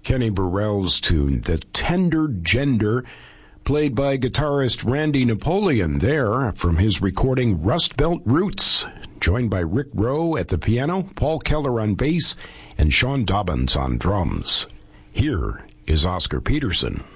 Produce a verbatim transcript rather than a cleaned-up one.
Kenny Burrell's tune, The Tender Gender, played by guitarist Randy Napoleon there from his recording Rust Belt Roots, joined by Rick Rowe at the piano, Paul Keller on bass, and Sean Dobbins on drums. Here is Oscar Peterson.